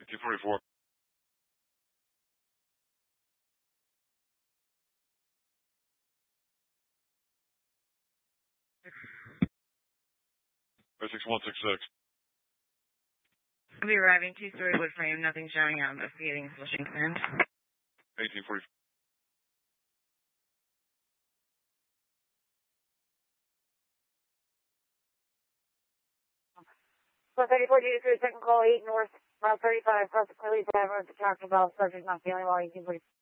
1844. Or 6166. I'll be arriving, 2-story wood frame, nothing showing out, investigating flushing stand. 1844. So 34 second call, 8 north, Route 35, across the Clearly Drive, Road to Taco Bell, subject not feeling well, 1844.